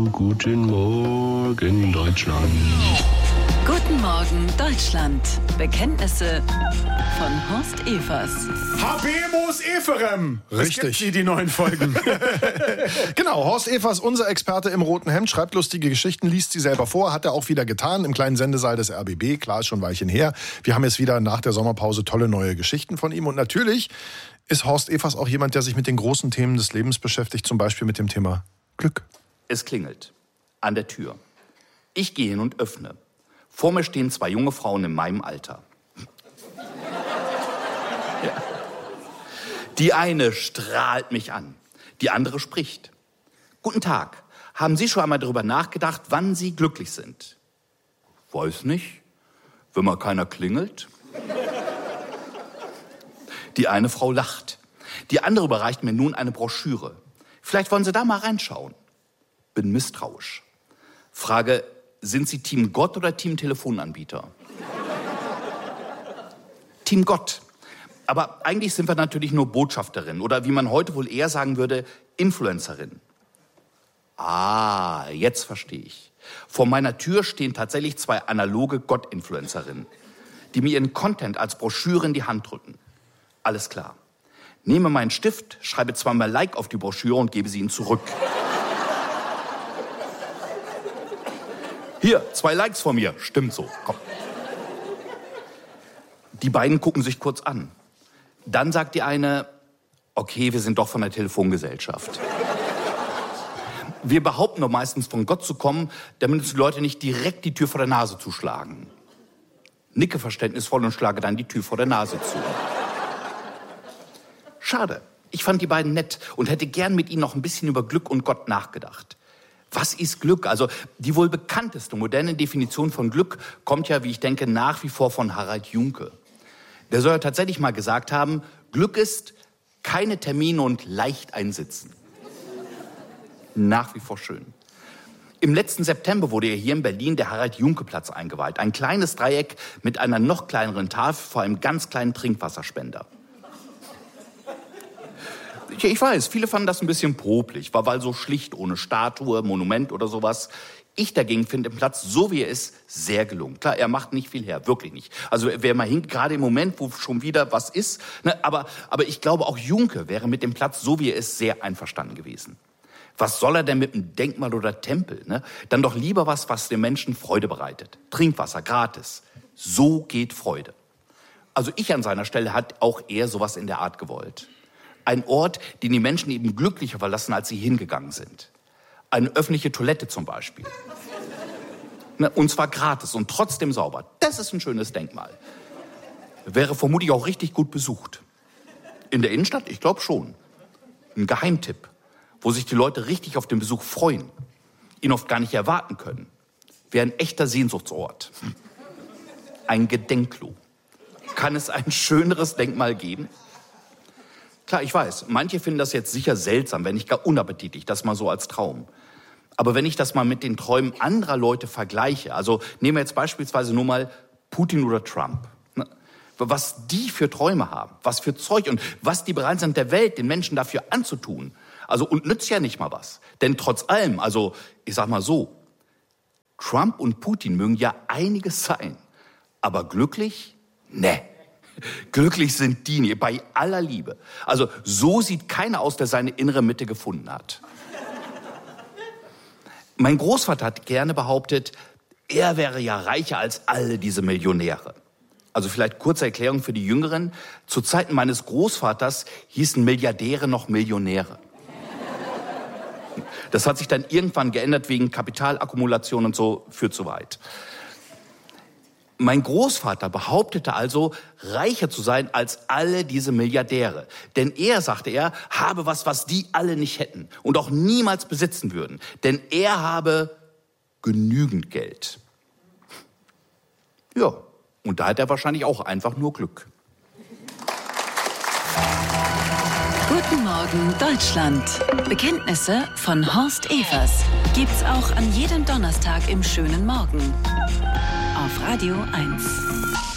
Guten Morgen, Deutschland. Guten Morgen, Deutschland. Bekenntnisse von Horst Evers. Habemus Eferem. Richtig. Sie die neuen Folgen. Genau, Horst Evers, unser Experte im roten Hemd, schreibt lustige Geschichten, liest sie selber vor, hat er auch wieder getan im kleinen Sendesaal des RBB. Klar, ist schon ein Weilchen her. Wir haben jetzt wieder nach der Sommerpause tolle neue Geschichten von ihm. Und natürlich ist Horst Evers auch jemand, der sich mit den großen Themen des Lebens beschäftigt, zum Beispiel mit dem Thema Glück. Es klingelt an der Tür. Ich gehe hin und öffne. Vor mir stehen 2 junge Frauen in meinem Alter. Ja. Die eine strahlt mich an, die andere spricht. Guten Tag, haben Sie schon einmal darüber nachgedacht, wann Sie glücklich sind? Weiß nicht, wenn mal keiner klingelt. Die eine Frau lacht, die andere überreicht mir nun eine Broschüre. Vielleicht wollen Sie da mal reinschauen. Bin misstrauisch. Frage, sind Sie Team Gott oder Team Telefonanbieter? Team Gott. Aber eigentlich sind wir natürlich nur Botschafterin oder wie man heute wohl eher sagen würde, Influencerin. Ah, jetzt verstehe ich. Vor meiner Tür stehen tatsächlich 2 analoge Gott-Influencerinnen, die mir ihren Content als Broschüre in die Hand drücken. Alles klar. Nehme meinen Stift, schreibe 2-mal Like auf die Broschüre und gebe sie ihnen zurück. Hier, 2 Likes von mir. Stimmt so. Komm. Die beiden gucken sich kurz an. Dann sagt die eine, okay, wir sind doch von der Telefongesellschaft. Wir behaupten doch meistens von Gott zu kommen, damit uns die Leute nicht direkt die Tür vor der Nase zuschlagen. Nicke verständnisvoll und schlage dann die Tür vor der Nase zu. Schade. Ich fand die beiden nett und hätte gern mit ihnen noch ein bisschen über Glück und Gott nachgedacht. Was ist Glück? Also die wohl bekannteste moderne Definition von Glück kommt ja, wie ich denke, nach wie vor von Harald Junke. Der soll ja tatsächlich mal gesagt haben, Glück ist keine Termine und leicht einsitzen. Nach wie vor schön. Im letzten September wurde ja hier in Berlin der Harald-Junke-Platz eingeweiht. Ein kleines Dreieck mit einer noch kleineren Tafel vor einem ganz kleinen Trinkwasserspender. Ich weiß, viele fanden das ein bisschen popelig, weil so schlicht, ohne Statue, Monument oder sowas. Ich dagegen finde den Platz, so wie er ist, sehr gelungen. Klar, er macht nicht viel her, wirklich nicht. Also wer mal hinkt, gerade im Moment, wo schon wieder was ist. Ne, aber ich glaube, auch Junke wäre mit dem Platz, so wie er ist, sehr einverstanden gewesen. Was soll er denn mit einem Denkmal oder Tempel? Ne? Dann doch lieber was den Menschen Freude bereitet. Trinkwasser, gratis. So geht Freude. Also ich an seiner Stelle hat auch eher sowas in der Art gewollt. Ein Ort, den die Menschen eben glücklicher verlassen, als sie hingegangen sind. Eine öffentliche Toilette zum Beispiel. Und zwar gratis und trotzdem sauber. Das ist ein schönes Denkmal. Wäre vermutlich auch richtig gut besucht. In der Innenstadt? Ich glaube schon. Ein Geheimtipp, wo sich die Leute richtig auf den Besuch freuen, ihn oft gar nicht erwarten können. Wäre ein echter Sehnsuchtsort. Ein Gedenkklo. Kann es ein schöneres Denkmal geben? Klar, ich weiß, manche finden das jetzt sicher seltsam, wenn nicht gar unappetitlich, das mal so als Traum. Aber wenn ich das mal mit den Träumen anderer Leute vergleiche, also nehmen wir jetzt beispielsweise nur mal Putin oder Trump, ne? Was die für Träume haben, was für Zeug und was die bereit sind, der Welt, den Menschen dafür anzutun. Also und nützt ja nicht mal was. Denn trotz allem, also ich sag mal so, Trump und Putin mögen ja einiges sein, aber glücklich? Ne. Glücklich sind die nie, bei aller Liebe. Also so sieht keiner aus, der seine innere Mitte gefunden hat. Mein Großvater hat gerne behauptet, er wäre ja reicher als alle diese Millionäre. Also vielleicht kurze Erklärung für die Jüngeren. Zu Zeiten meines Großvaters hießen Milliardäre noch Millionäre. Das hat sich dann irgendwann geändert wegen Kapitalakkumulation und so, führt zu weit. Mein Großvater behauptete also, reicher zu sein als alle diese Milliardäre. Denn er, sagte er, habe was die alle nicht hätten und auch niemals besitzen würden. Denn er habe genügend Geld. Ja, und da hat er wahrscheinlich auch einfach nur Glück. Guten Morgen, Deutschland. Bekenntnisse von Horst Evers. Gibt's auch an jedem Donnerstag im schönen Morgen. Auf Radio 1.